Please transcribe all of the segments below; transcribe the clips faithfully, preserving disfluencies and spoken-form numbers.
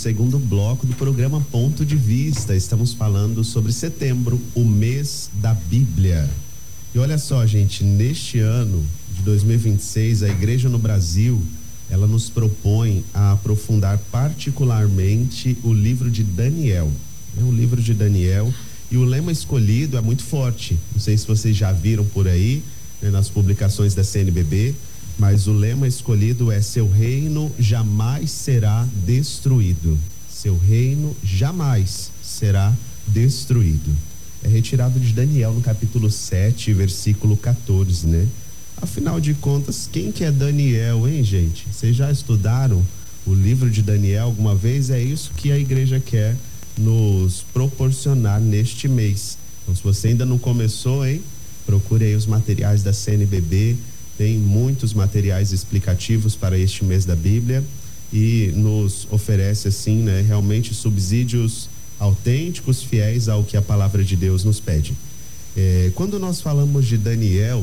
segundo bloco do programa Ponto de Vista. Estamos falando sobre setembro, o mês da Bíblia. E olha só, gente, neste ano de dois mil e vinte e seis, a igreja no Brasil, ela nos propõe a aprofundar particularmente o livro de Daniel, né? O livro de Daniel, e o lema escolhido é muito forte. Não sei se vocês já viram por aí, né, nas publicações da C N B B, mas o lema escolhido é: seu reino jamais será destruído. Seu reino jamais será destruído. É retirado de Daniel no capítulo sete, versículo quatorze, né? Afinal de contas, quem que é Daniel, hein, gente? Vocês já estudaram o livro de Daniel alguma vez? É isso que a igreja quer nos proporcionar neste mês. Então, se você ainda não começou, hein, procure aí os materiais da C N B B. Tem muitos materiais explicativos para este mês da Bíblia e nos oferece, assim, né, realmente subsídios autênticos, fiéis ao que a palavra de Deus nos pede. É, quando nós falamos de Daniel,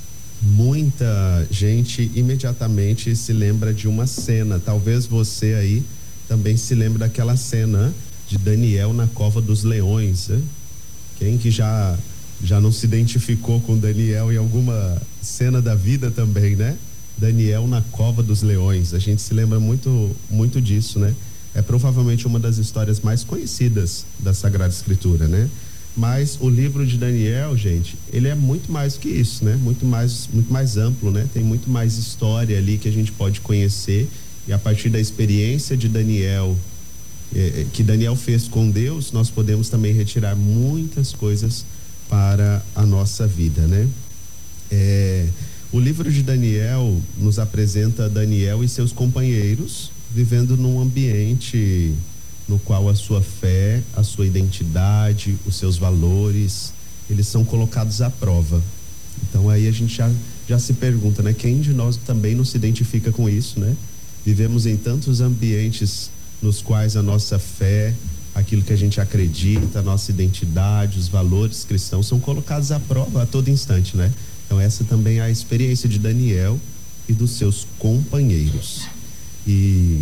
muita gente imediatamente se lembra de uma cena. Talvez você aí também se lembre daquela cena de Daniel na cova dos leões, né? Quem que já já não se identificou com Daniel em alguma cena da vida também, né? Daniel na cova dos leões, a gente se lembra muito muito disso, né? É provavelmente uma das histórias mais conhecidas da Sagrada Escritura, né? Mas o livro de Daniel, gente, ele é muito mais que isso, né? Muito mais, muito mais amplo, né? Tem muito mais história ali que a gente pode conhecer, e a partir da experiência de Daniel, eh, que Daniel fez com Deus, nós podemos também retirar muitas coisas para a nossa vida, né? É, o livro de Daniel nos apresenta Daniel e seus companheiros vivendo num ambiente no qual a sua fé, a sua identidade, os seus valores, eles são colocados à prova. Então aí a gente já, já se pergunta, né? Quem de nós também não se identifica com isso, né? Vivemos em tantos ambientes nos quais a nossa fé, aquilo que a gente acredita, a nossa identidade, os valores cristãos são colocados à prova a todo instante, né? Então essa também é a experiência de Daniel e dos seus companheiros. E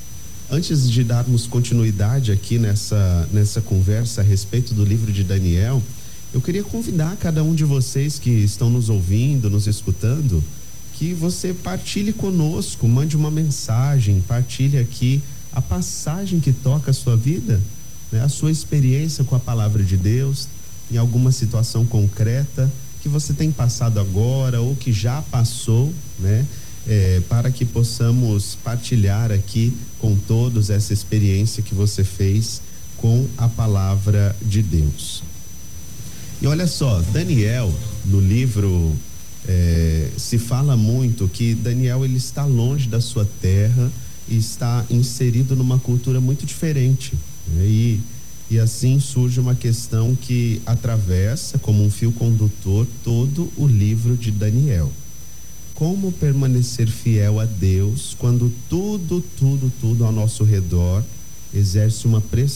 antes de darmos continuidade aqui nessa, nessa conversa a respeito do livro de Daniel, eu queria convidar cada um de vocês que estão nos ouvindo, nos escutando, que você partilhe conosco, mande uma mensagem, partilhe aqui a passagem que toca a sua vida, né? A sua experiência com a palavra de Deus, em alguma situação concreta que você tem passado agora ou que já passou, né? É, para que possamos partilhar aqui com todos essa experiência que você fez com a palavra de Deus. E olha só, Daniel, no livro, é, se fala muito que Daniel, ele está longe da sua terra e está inserido numa cultura muito diferente, né? E, e assim surge uma questão que atravessa como um fio condutor todo o livro de Daniel. Como permanecer fiel a Deus quando tudo, tudo, tudo ao nosso redor exerce uma pressão